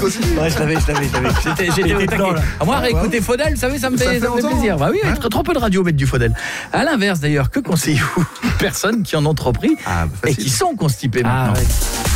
aussi. Ouais, je l'avais. J'étais au taquet. Moi, réécouter Faudel, vous savez, ça me fait plaisir. Bah oui, trop peu de radio mettre du Faudel. À l'inverse, d'ailleurs, que conseillez-vous aux personnes qui en ont trop pris et qui sont constipées maintenant?